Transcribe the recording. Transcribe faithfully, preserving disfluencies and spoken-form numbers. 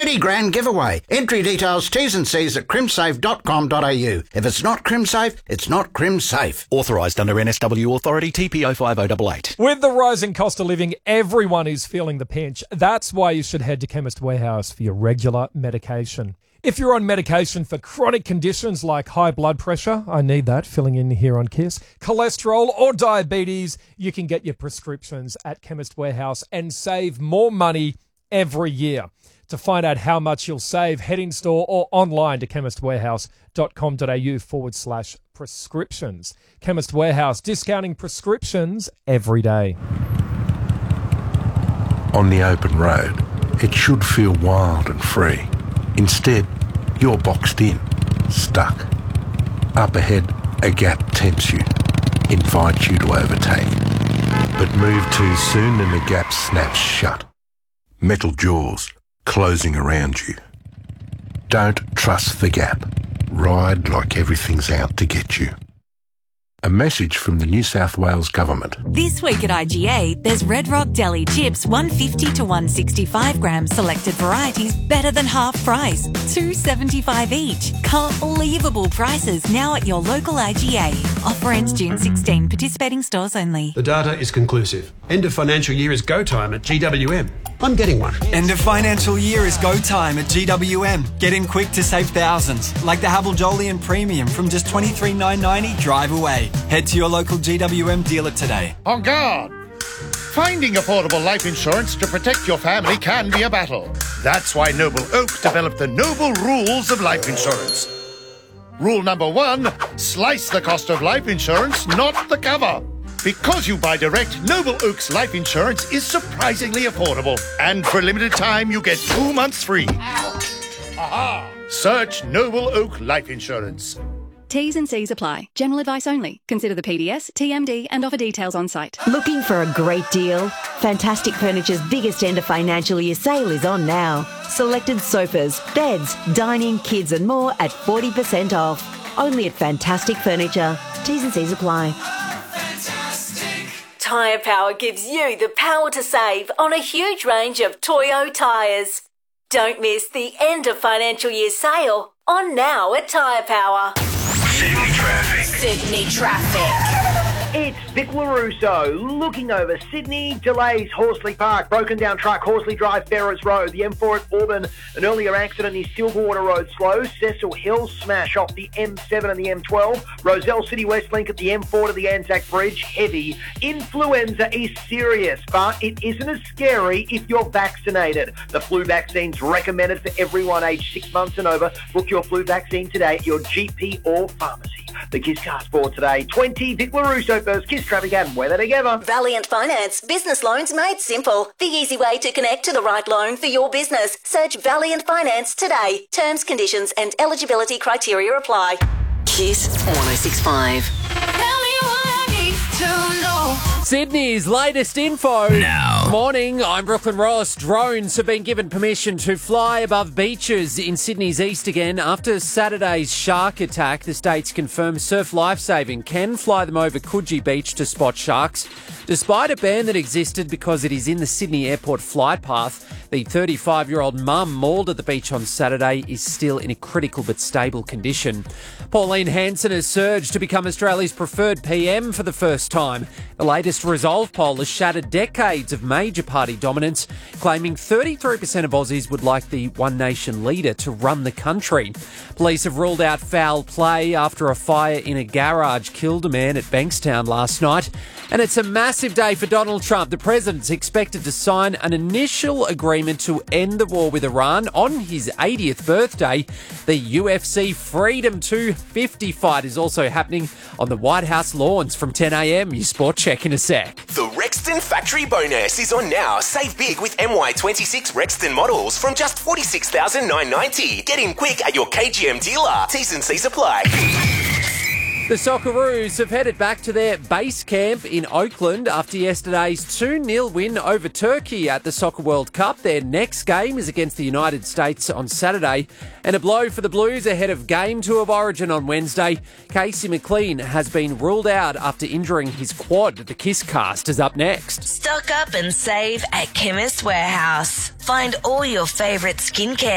thirty grand giveaway. Entry details, T's and C's at crimsafe dot com dot a u. If it's not CrimSafe, it's not CrimSafe. Authorised under N S W Authority T P O five oh eight eight. With the rising cost of living, everyone is feeling the pinch. That's why you should head to Chemist Warehouse for your regular medication. If you're on medication for chronic conditions like high blood pressure, I need that, filling in here on KISS, cholesterol or diabetes, you can get your prescriptions at Chemist Warehouse and save more money every year. To find out how much you'll save, head in store or online to chemist warehouse dot com dot a u forward slash prescriptions. Chemist Warehouse, discounting prescriptions every day. On the open road, it should feel wild and free. Instead, you're boxed in, stuck. Up ahead, a gap tempts you, invites you to overtake. But move too soon and the gap snaps shut. Metal jaws closing around you. Don't trust the gap. Ride like everything's out to get you. A message from the New South Wales Government. This week at I G A, there's Red Rock Deli chips, one fifty to one sixty-five grams, selected varieties, better than half price, two seventy-five each. Unbelievable prices now at your local I G A. Offer ends June sixteenth, participating stores only. The data is conclusive. End of financial year is go time at G W M. I'm getting one. End of financial year is go time at G W M. Get in quick to save thousands, like the Havel Jolyon Premium from just twenty-three nine ninety drive away. Head to your local G W M dealer today. On guard! Finding affordable life insurance to protect your family can be a battle. That's why Noble Oak developed the Noble Rules of Life Insurance. Rule number one, slice the cost of life insurance, not the cover. Because you buy direct, Noble Oak's life insurance is surprisingly affordable. And for a limited time, you get two months free. Aha! Search Noble Oak Life Insurance. T's and C's apply. General advice only. Consider the P D S, T M D and offer details on site. Looking for a great deal? Fantastic Furniture's biggest end of financial year sale is on now. Selected sofas, beds, dining, kids and more at forty percent off. Only at Fantastic Furniture. T's and C's apply. Tyre Power gives you the power to save on a huge range of Toyo tyres. Don't miss the end of financial year sale on now at Tyre Power. Sydney traffic. Sydney traffic. It's Vic LaRusso looking over Sydney. Delays, Horsley Park, broken down truck, Horsley Drive, Ferrers Road. The M four at Auburn, an earlier accident near Silverwater Road slow. Cecil Hill smash off the M seven and the M twelve. Roselle City West Link at the M four to the Anzac Bridge, heavy. Influenza is serious, but it isn't as scary if you're vaccinated. The flu vaccine's recommended for everyone aged six months and over. Book your flu vaccine today at your G P or pharmacy. The Kiss Cast for today, twenty, Vic LaRusso first, Kiss traffic and weather together. Valiant Finance, business loans made simple. The easy way to connect to the right loan for your business. Search Valiant Finance today. Terms, conditions and eligibility criteria apply. Kiss one oh six point five. Sydney's latest info. Now. Morning, I'm Brooklyn Ross. Drones have been given permission to fly above beaches in Sydney's east again. After Saturday's shark attack, the state's confirmed Surf Lifesaving can fly them over Coogee Beach to spot sharks. Despite a ban that existed because it is in the Sydney Airport flight path, the thirty-five-year-old mum mauled at the beach on Saturday is still in a critical but stable condition. Pauline Hanson has surged to become Australia's preferred P M for the first time. The latest Resolve poll has shattered decades of major party dominance, claiming thirty-three percent of Aussies would like the One Nation leader to run the country. Police have ruled out foul play after a fire in a garage killed a man at Bankstown last night. And it's a massive day for Donald Trump. The president's expected to sign an initial agreement to end the war with Iran on his eightieth birthday. The U F C Freedom two fifty fight is also happening on the White House lawns from ten a.m. Your sport check in a sec. The Rexton Factory Bonus is on now. Save big with M Y twenty-six Rexton models from just forty-six thousand nine hundred ninety dollars. Get in quick at your K G M dealer. T's and C's apply. The Socceroos have headed back to their base camp in Oakland after yesterday's two nil win over Turkey at the Soccer World Cup. Their next game is against the United States on Saturday. And a blow for the Blues ahead of Game two of Origin on Wednesday. Casey McLean has been ruled out after injuring his quad. The Kiss Cast is up next. Stock up and save at Chemist Warehouse. Find all your favourite skincare